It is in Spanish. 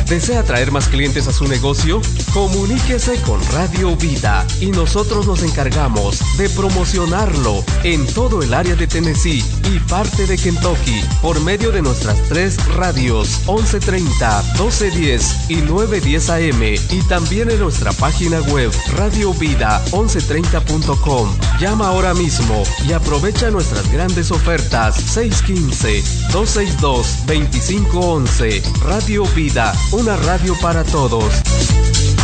¿Desea atraer más clientes a su negocio? Comuníquese con Radio Vida y nosotros nos encargamos de promocionarlo en todo el área de Tennessee y parte de Kentucky por medio de nuestras 3 radios 1130, 1210 y 910 AM y también en nuestra página web radiovida1130.com. Llama ahora mismo y aprovecha nuestras grandes ofertas 615-262-2511. Radio Vida, una radio para todos.